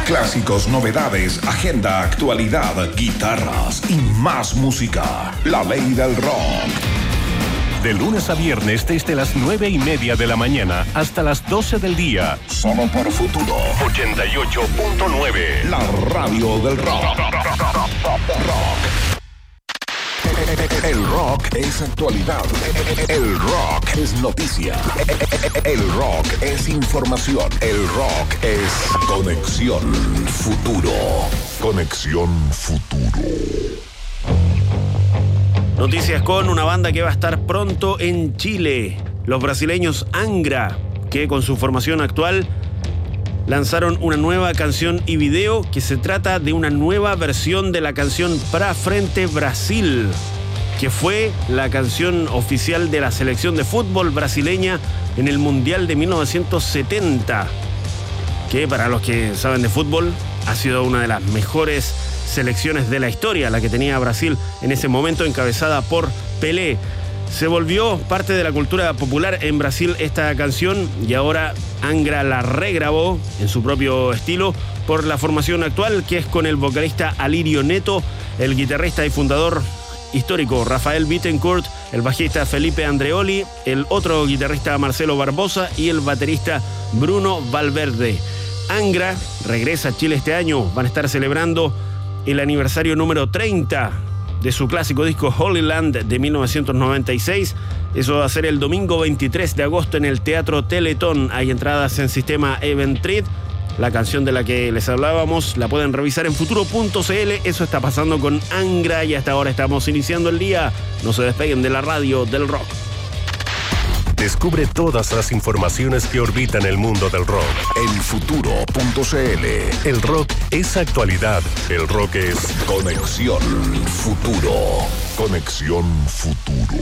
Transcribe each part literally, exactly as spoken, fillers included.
Clásicos, novedades, agenda, actualidad, guitarras y más música. La ley del rock. De lunes a viernes desde las nueve y media de la mañana hasta las doce del día. Solo por Futuro. ochenta y ocho punto nueve. La radio del rock. Rock. El rock es actualidad. El rock es noticia. El rock es información. El rock es Conexión Futuro. Conexión Futuro. Noticias con una banda que va a estar pronto en Chile. Los brasileños Angra, que con su formación actual lanzaron una nueva canción y video que se trata de una nueva versión de la canción Pra Frente Brasil, que fue la canción oficial de la selección de fútbol brasileña en el Mundial de mil novecientos setenta, que para los que saben de fútbol ha sido una de las mejores selecciones de la historia, la que tenía Brasil en ese momento, encabezada por Pelé. Se volvió parte de la cultura popular en Brasil esta canción y ahora Angra la regrabó en su propio estilo por la formación actual, que es con el vocalista Alirio Neto, el guitarrista y fundador histórico Rafael Bittencourt, el bajista Felipe Andreoli, el otro guitarrista Marcelo Barbosa y el baterista Bruno Valverde. Angra regresa a Chile este año, van a estar celebrando el aniversario número treinta de su clásico disco Holy Land de mil novecientos noventa y seis. Eso va a ser el domingo veintitrés de agosto en el Teatro Teletón. Hay entradas en sistema Eventbrite. La canción de la que les hablábamos la pueden revisar en futuro punto c l. Eso está pasando con Angra y hasta ahora estamos iniciando el día. No se despeguen de la radio del rock. Descubre todas las informaciones que orbitan el mundo del rock en futuro punto c l. El rock es actualidad. El rock es Conexión Futuro. Conexión Futuro.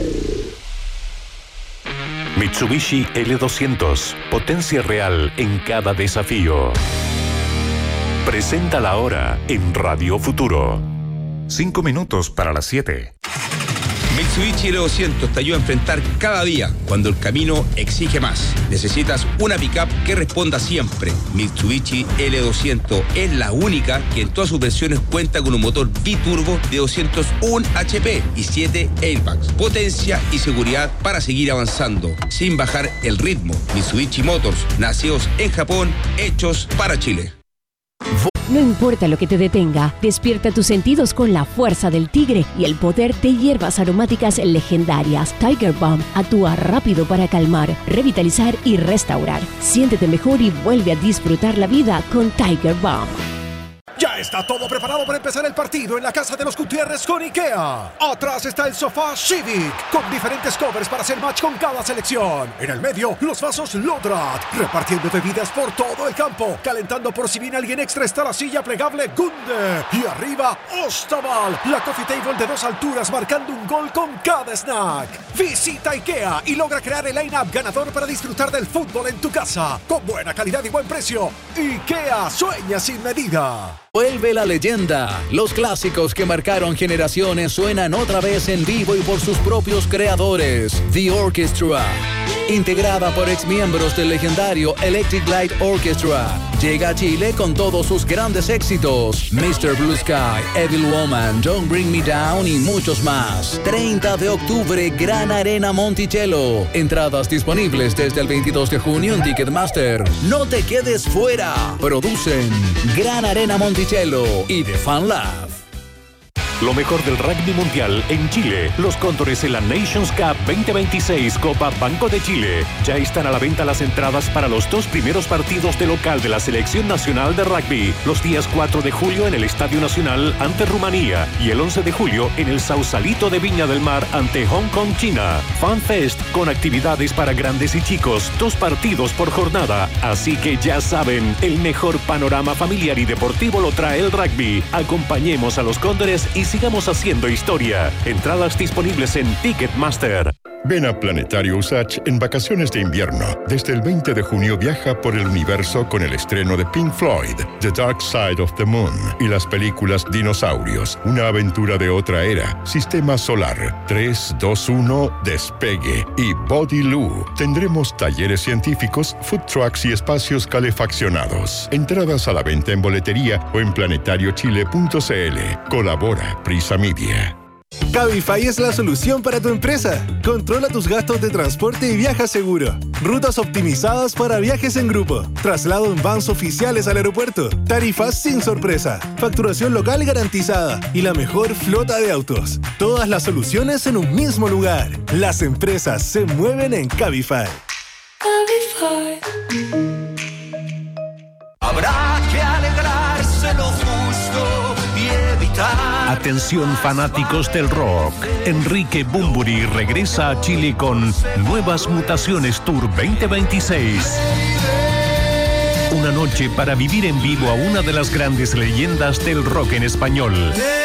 Mitsubishi L doscientos. Potencia real en cada desafío. Presenta la hora en Radio Futuro. Cinco minutos para las siete. Mitsubishi L doscientos te ayuda a enfrentar cada día cuando el camino exige más. Necesitas una pickup que responda siempre. Mitsubishi L doscientos es la única que en todas sus versiones cuenta con un motor biturbo de doscientos uno H P y siete airbags. Potencia y seguridad para seguir avanzando sin bajar el ritmo. Mitsubishi Motors, nacidos en Japón, hechos para Chile. No importa lo que te detenga, despierta tus sentidos con la fuerza del tigre y el poder de hierbas aromáticas legendarias. Tiger Balm actúa rápido para calmar, revitalizar y restaurar. Siéntete mejor y vuelve a disfrutar la vida con Tiger Balm. Ya está todo preparado para empezar el partido en la casa de los Gutiérrez con IKEA. Atrás está el sofá Civic, con diferentes covers para hacer match con cada selección. En el medio, los vasos Lodrat, repartiendo bebidas por todo el campo. Calentando por si viene alguien extra está la silla plegable Gunde. Y arriba, Ostaval, la coffee table de dos alturas marcando un gol con cada snack. Visita IKEA y logra crear el line-up ganador para disfrutar del fútbol en tu casa. Con buena calidad y buen precio. IKEA sueña sin medida. Vuelve la leyenda. Los clásicos que marcaron generaciones suenan otra vez en vivo y por sus propios creadores. The Orchestra, integrada por exmiembros del legendario Electric Light Orchestra, llega a Chile con todos sus grandes éxitos: mister Blue Sky, Evil Woman, Don't Bring Me Down y muchos más. treinta de octubre, Gran Arena Monticello. Entradas disponibles desde el veintidós de junio en Ticketmaster. No te quedes fuera. Producen Gran Arena Monticello y The Fan Lab. Lo mejor del rugby mundial en Chile. Los Cóndores en la Nations Cup veinte veintiséis Copa Banco de Chile. Ya están a la venta las entradas para los dos primeros partidos de local de la Selección Nacional de Rugby. Los días cuatro de julio en el Estadio Nacional ante Rumanía y el once de julio en el Sausalito de Viña del Mar ante Hong Kong, China. Fan Fest con actividades para grandes y chicos. Dos partidos por jornada. Así que ya saben, el mejor panorama familiar y deportivo lo trae el rugby. Acompañemos a los Cóndores y sigamos haciendo historia. Entradas disponibles en Ticketmaster. Ven a Planetario Usach en vacaciones de invierno. Desde el veinte de junio viaja por el universo con el estreno de Pink Floyd, The Dark Side of the Moon y las películas Dinosaurios, una aventura de otra era, Sistema Solar, tres, dos, uno, Despegue y Body Loo. Tendremos talleres científicos, food trucks y espacios calefaccionados. Entradas a la venta en boletería o en planetario chile punto c l. Colabora Prisa Media. Cabify es la solución para tu empresa. Controla tus gastos de transporte y viaja seguro. Rutas optimizadas para viajes en grupo. Traslado en vans oficiales al aeropuerto. Tarifas sin sorpresa. Facturación local garantizada. Y la mejor flota de autos. Todas las soluciones en un mismo lugar. Las empresas se mueven en Cabify. Cabify. Habrá que alegrarse lo justo y evitar. Atención fanáticos del rock. Enrique Bunbury regresa a Chile con Nuevas Mutaciones Tour veinte veintiséis. Una noche para vivir en vivo a una de las grandes leyendas del rock en español.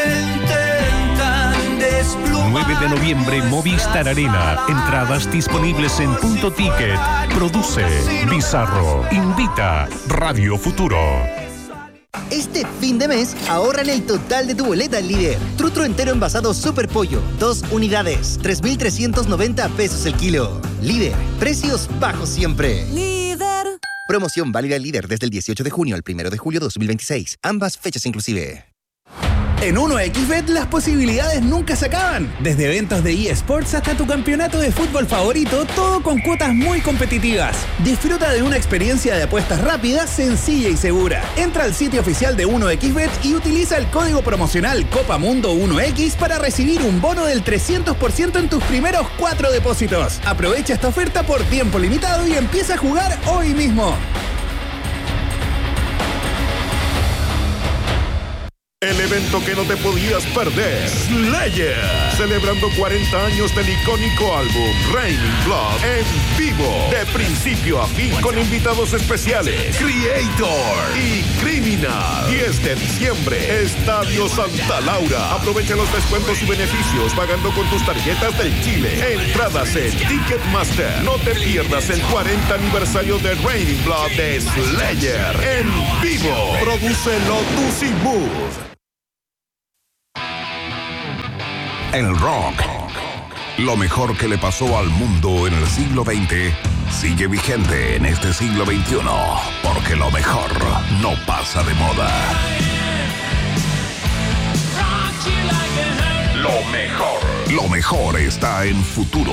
nueve de noviembre, Movistar Arena. Entradas disponibles en Punto Ticket. Produce Bizarro. Invita Radio Futuro. Este fin de mes, ahorra en el total de tu boleta Líder. Trutro entero envasado Super Pollo, dos unidades, tres mil trescientos noventa pesos el kilo. Líder, precios bajos siempre. Líder. Promoción válida en Líder desde el dieciocho de junio al primero de julio de dos mil veintiséis. Ambas fechas inclusive. En uno equis bet las posibilidades nunca se acaban. Desde eventos de eSports hasta tu campeonato de fútbol favorito, todo con cuotas muy competitivas. Disfruta de una experiencia de apuestas rápida, sencilla y segura. Entra al sitio oficial de uno equis bet y utiliza el código promocional Copamundo uno equis para recibir un bono del trescientos por ciento en tus primeros cuatro depósitos. Aprovecha esta oferta por tiempo limitado y empieza a jugar hoy mismo. El evento que no te podías perder, Slayer, celebrando cuarenta años del icónico álbum Raining Blood en vivo, de principio a fin, con invitados especiales, Creator y Criminal. diez de diciembre, Estadio Santa Laura. Aprovecha los descuentos y beneficios pagando con tus tarjetas del Chile. Entradas en Ticketmaster. No te pierdas el cuarenta aniversario de Raining Blood de Slayer en vivo. Produce Lotus y Mood. El rock, lo mejor que le pasó al mundo en el siglo veinte, sigue vigente en este siglo veintiuno, porque lo mejor no pasa de moda. Lo mejor, lo mejor está en Futuro.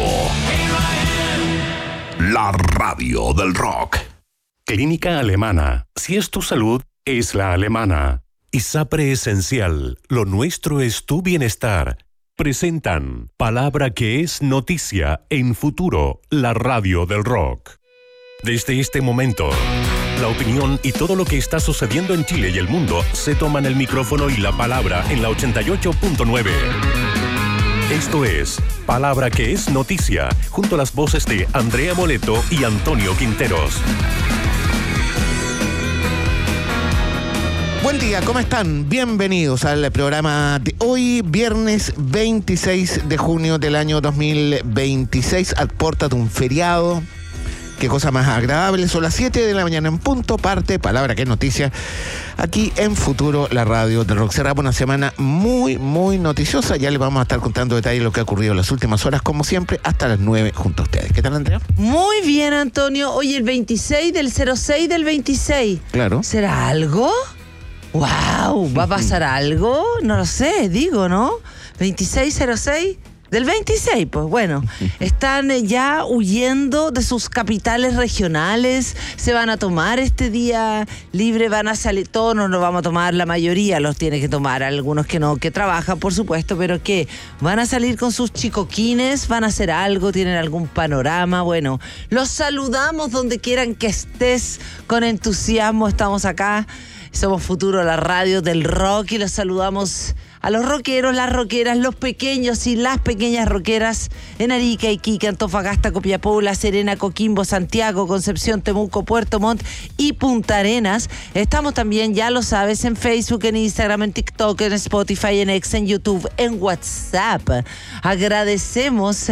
La radio del rock. Clínica Alemana. Si es tu salud, es la alemana. ISAPRE Esencial. Lo nuestro es tu bienestar. Presentan Palabra que es noticia en Futuro, la radio del rock. Desde este momento, la opinión y todo lo que está sucediendo en Chile y el mundo se toman el micrófono y la palabra en la ochenta y ocho punto nueve. Esto es Palabra que es noticia, junto a las voces de Andrea Moleto y Antonio Quinteros. Buen día, ¿cómo están? Bienvenidos al programa de hoy, viernes veintiséis de junio del año dos mil veintiséis, a puerta de un feriado. Qué cosa más agradable, son las siete de la mañana en punto, parte Palabra que es noticia, aquí en Futuro, la radio del rock. Cerramos una semana muy, muy noticiosa, ya les vamos a estar contando detalles de lo que ha ocurrido en las últimas horas, como siempre, hasta las nueve junto a ustedes. ¿Qué tal, Andrea? Muy bien, Antonio. Oye, el veintiséis del cero seis del veintiséis. Claro. ¿Será algo? ¡Wow! ¿Va a pasar algo? No lo sé, digo, ¿no? veintiséis cero seis del veintiséis, pues bueno. Están ya huyendo de sus capitales regionales, se van a tomar este día libre, van a salir, todos no lo vamos a tomar, la mayoría los tiene que tomar, algunos que no, que trabajan, por supuesto, pero que van a salir con sus chicoquines, van a hacer algo, tienen algún panorama. Bueno, los saludamos donde quieran que estés, con entusiasmo estamos acá. Somos Futuro, la radio del rock, y los saludamos a los rockeros, las rockeras, los pequeños y las pequeñas rockeras en Arica, Iquique, Antofagasta, Copiapó, La Serena, Coquimbo, Santiago, Concepción, Temuco, Puerto Montt y Punta Arenas. Estamos también, ya lo sabes, en Facebook, en Instagram, en TikTok, en Spotify, en X, en YouTube, en WhatsApp. Agradecemos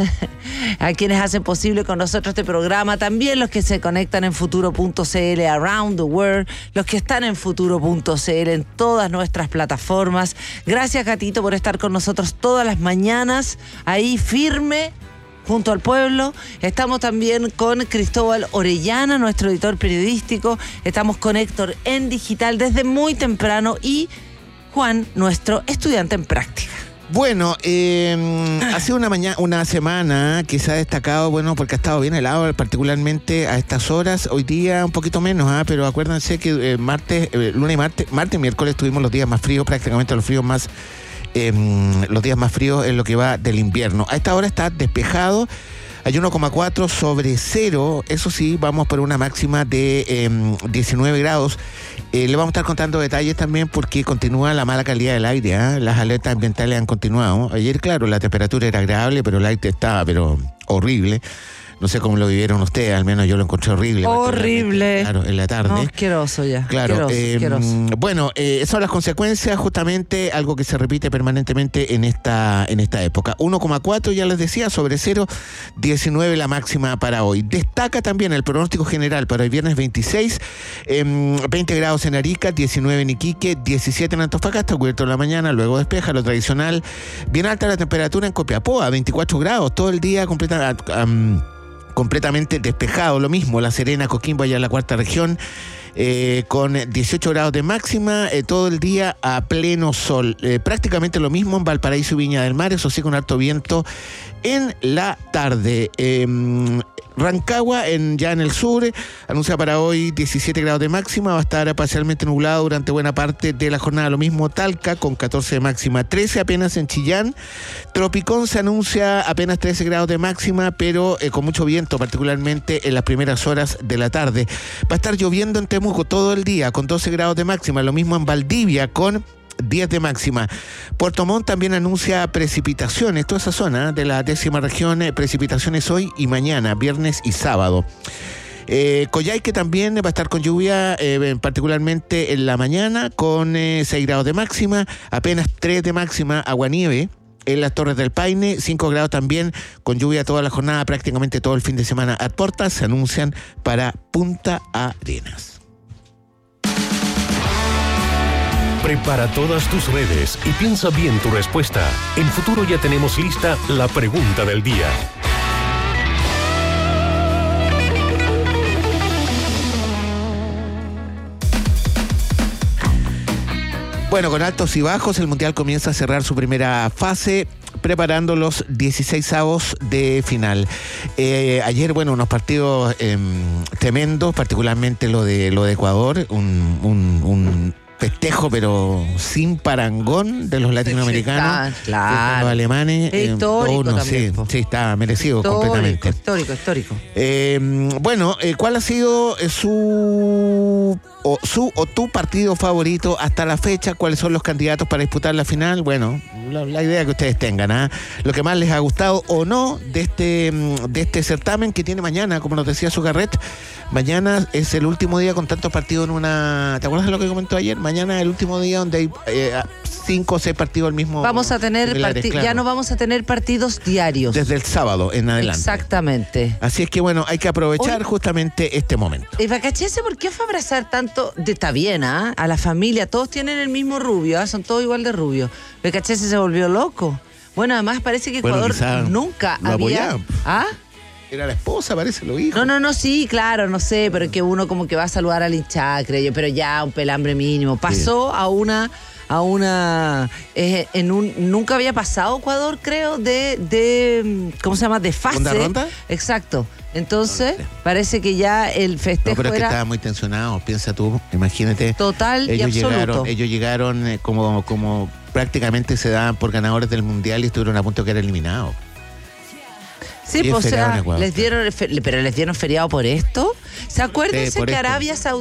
a quienes hacen posible con nosotros este programa, también los que se conectan en futuro punto c l around the world, los que están en futuro punto c l en todas nuestras plataformas. Gracias, Gatito, por estar con nosotros todas las mañanas, ahí firme, junto al pueblo. Estamos también con Cristóbal Orellana, nuestro editor periodístico. Estamos con Héctor en digital desde muy temprano y Juan, nuestro estudiante en práctica. Bueno, eh, hace una mañana, una semana que se ha destacado, bueno, porque ha estado bien helado, particularmente a estas horas. Hoy día un poquito menos, ¿ah? Pero acuérdense que eh, martes, eh, lunes y martes, martes y miércoles tuvimos los días más fríos, prácticamente los fríos más, eh, los días más fríos en lo que va del invierno. A esta hora está despejado. Hay uno coma cuatro sobre cero, eso sí, vamos por una máxima de eh, diecinueve grados. Eh, le vamos a estar contando detalles también porque continúa la mala calidad del aire, ¿eh? Las alertas ambientales han continuado. Ayer, claro, la temperatura era agradable, pero el aire estaba pero horrible. No sé cómo lo vivieron ustedes, al menos yo lo encontré horrible. Horrible. Claro, en la tarde. No, asqueroso ya. Claro. Asqueroso, eh, asqueroso. Bueno, eh, esas son las consecuencias, justamente algo que se repite permanentemente en esta, en esta época. uno coma cuatro, ya les decía, sobre cero, diecinueve la máxima para hoy. Destaca también el pronóstico general para el viernes veintiséis, eh, veinte grados en Arica, diecinueve en Iquique, diecisiete en Antofagasta, cubierto en la mañana, luego despeja, lo tradicional. Bien alta la temperatura en Copiapó, a veinticuatro grados, todo el día completa... Um, completamente despejado, lo mismo, La Serena, Coquimbo, allá en la cuarta región, eh, con dieciocho grados de máxima, eh, todo el día a pleno sol. Eh, prácticamente lo mismo en Valparaíso y Viña del Mar, eso sí, con alto viento en la tarde. Eh, Rancagua, en, ya en el sur, anuncia para hoy diecisiete grados de máxima, va a estar parcialmente nublado durante buena parte de la jornada. Lo mismo Talca, con catorce de máxima, trece apenas en Chillán. Tropicón se anuncia apenas trece grados de máxima, pero eh, con mucho viento, particularmente en las primeras horas de la tarde. Va a estar lloviendo en Temuco todo el día, con doce grados de máxima, lo mismo en Valdivia, con diez de máxima. Puerto Montt también anuncia precipitaciones, toda esa zona de la décima región, eh, precipitaciones hoy y mañana, viernes y sábado. Eh, Coyhaique también va a estar con lluvia, eh, particularmente en la mañana, con eh, seis grados de máxima, apenas tres de máxima, aguanieve. En las Torres del Paine, cinco grados también, con lluvia toda la jornada, prácticamente todo el fin de semana. A puertas se anuncian para Punta Arenas. Prepara todas tus redes y piensa bien tu respuesta. En Futuro ya tenemos lista la pregunta del día. Bueno, con altos y bajos, el Mundial comienza a cerrar su primera fase, preparando los dieciseisavos de final. Eh, ayer, bueno, unos partidos eh, tremendos, particularmente lo de lo de Ecuador, un, un, un festejo, pero sin parangón de los latinoamericanos. Sí, claro. Los alemanes. Histórico eh, uno, también. Sí, sí, está merecido Histórico, completamente. Histórico, histórico. Eh, bueno, eh, ¿cuál ha sido su o su o tu partido favorito hasta la fecha? ¿Cuáles son los candidatos para disputar la final? Bueno, la, la idea que ustedes tengan, ¿ah? Lo que más les ha gustado o no de este, de este certamen que tiene mañana, como nos decía Sugarret. Mañana es el último día con tantos partidos en una... ¿Te acuerdas de lo que comentó ayer? Mañana es el último día donde hay eh, cinco o seis partidos al mismo... Vamos a tener similares, parti- claro. Ya no vamos a tener partidos diarios. Desde el sábado en adelante. Exactamente. Así es que bueno, hay que aprovechar Hoy, justamente este momento. Y Bacachese, ¿por qué fue abrazar tanto de está bien, ¿ah? A la familia? Todos tienen el mismo rubio, ¿ah? Son todos igual de rubio. Bacachese se volvió loco. Bueno, además parece que Ecuador bueno, nunca lo había... apoyaba. ¿Ah? Era la esposa, parece, lo dijo. No, no, no, sí, claro, no sé, pero que uno como que va a saludar al hinchada, creo yo, pero ya un pelambre mínimo. Pasó sí. a una, a una, eh, en un, nunca había pasado Ecuador, creo, de, de, ¿cómo se llama? De fase. ¿Segunda ronda? Exacto. Entonces, no, parece que ya el festejo no, pero es era... que estaba muy tensionado, piensa tú, imagínate. Total ellos y absoluto. Llegaron, ellos llegaron eh, como, como prácticamente se daban por ganadores del Mundial y estuvieron a punto de quedar eliminados. Sí, pues, o sea, les dieron, pero les dieron feriado por esto. ¿Se acuerdan Sí, por que esto. Arabia Saudita,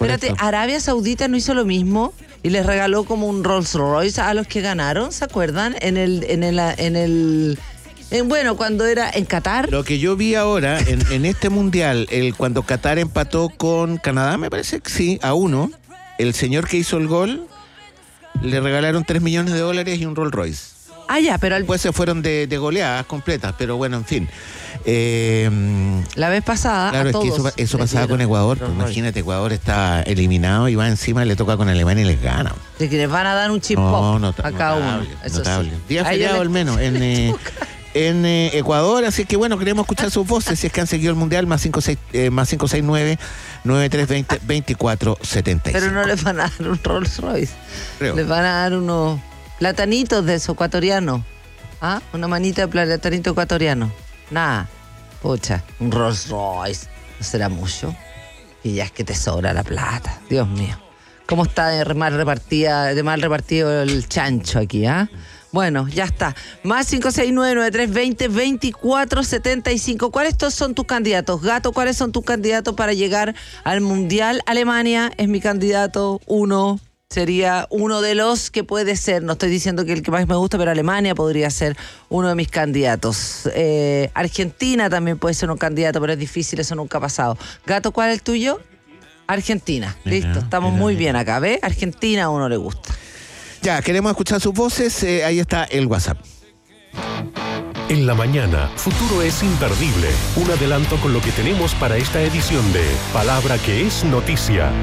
Espérate, Correcto. Arabia Saudita no hizo lo mismo y les regaló como un Rolls Royce a los que ganaron, ¿se acuerdan? En el, en el, en el, en, bueno, cuando era en Qatar. Lo que yo vi ahora en, en este mundial, el cuando Qatar empató con Canadá, me parece que sí, a uno, el señor que hizo el gol le regalaron tres millones de dólares y un Rolls Royce. Ah, ya, pero al... Después se fueron de, de goleadas completas, pero bueno, en fin. Eh, La vez pasada, claro, a es todos que eso, eso les pasaba dieron con Ecuador. Pues, Rolls Royce. imagínate, Ecuador está eliminado y va encima, le toca con Alemania y les gana. De que les van a dar un chip No, pop nota- a cada notable, uno. Eso notable. sí. Día A ellos feriado les- al menos en, eh, en eh, Ecuador, así que bueno, queremos escuchar sus voces si es que han seguido el mundial, más cinco seis eh, más cinco seis nueve nueve tres dos cero veinticuatro setenta y cinco. Pero no les van a dar un Rolls Royce. Creo. Les van a dar unos platanitos de esos ecuatorianos. ¿Ah? Una manita de platanito ecuatoriano. Nada. Pucha, un Rolls Royce. ¿No será mucho? Y ya es que te sobra la plata. Dios mío. ¿Cómo está de mal repartida, de mal repartido el chancho aquí, ah? Bueno, ya está. Más cinco seis nueve nueve tres dos cero veinticuatro setenta y cinco. ¿Cuáles tos- son tus candidatos? Gato, ¿cuáles son tus candidatos para llegar al Mundial? Alemania es mi candidato uno. Sería uno de los que puede ser, no estoy diciendo que el que más me gusta, pero Alemania podría ser uno de mis candidatos. Eh, Argentina también puede ser un candidato, pero es difícil, eso nunca ha pasado. Gato, ¿cuál es el tuyo? Argentina. Mira, Listo, estamos mira, muy mira. bien acá, ¿ves? Argentina a uno le gusta. Ya, queremos escuchar sus voces, eh, ahí está el WhatsApp. En la mañana, Futuro es imperdible. Un adelanto con lo que tenemos para esta edición de Palabra que es Noticia.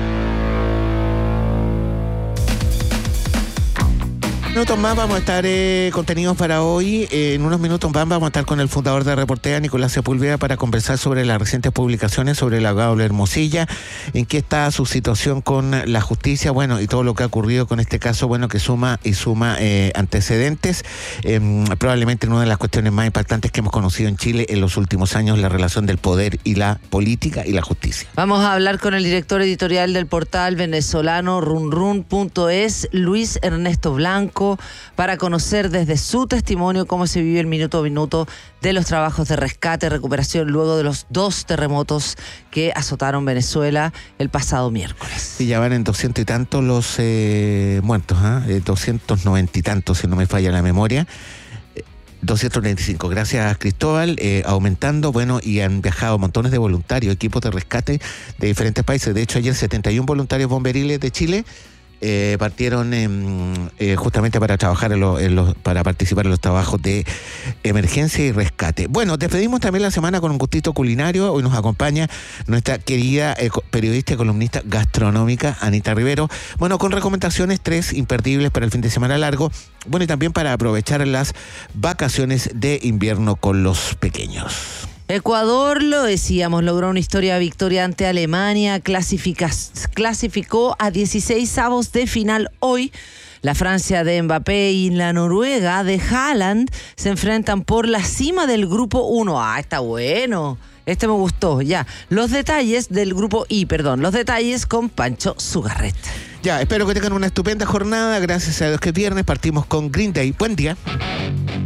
Minutos más vamos a estar eh, contenidos para hoy. Eh, en unos minutos más vamos a estar con el fundador de Reportea, Nicolás Sepúlveda, para conversar sobre las recientes publicaciones sobre el abogado Hermosilla, en qué está su situación con la justicia, bueno, y todo lo que ha ocurrido con este caso, bueno, que suma y suma eh, antecedentes. Eh, probablemente una de las cuestiones más impactantes que hemos conocido en Chile en los últimos años, la relación del poder y la política y la justicia. Vamos a hablar con el director editorial del portal venezolano runrun punto es, Luis Ernesto Blanco, para conocer desde su testimonio cómo se vive el minuto a minuto de los trabajos de rescate y recuperación luego de los dos terremotos que azotaron Venezuela el pasado miércoles. Y ya van en doscientos y tantos los eh, muertos, ¿ah? Eh, doscientos noventa y tantos, si no me falla la memoria. doscientos treinta y cinco, gracias Cristóbal, eh, aumentando, bueno, y han viajado montones de voluntarios, equipos de rescate de diferentes países. De hecho, ayer setenta y uno voluntarios bomberiles de Chile eh, partieron eh, eh, justamente para trabajar en los, en los, para participar en los trabajos de emergencia y rescate. Bueno, despedimos también la semana con un gustito culinario. Hoy nos acompaña nuestra querida eh, periodista y columnista gastronómica Anita Rivero. Bueno, con recomendaciones tres imperdibles para el fin de semana largo. Bueno, y también para aprovechar las vacaciones de invierno con los pequeños. Ecuador, lo decíamos, logró una historia victoria ante Alemania, clasifica, clasificó a dieciséis avos de final hoy. La Francia de Mbappé y la Noruega de Haaland se enfrentan por la cima del grupo uno. Ah, está bueno. Este me gustó, ya. Los detalles del grupo I, perdón, los detalles con Pancho Zugarreta. Ya, espero que tengan una estupenda jornada. Gracias a Dios que es viernes. Partimos con Green Day. Buen día.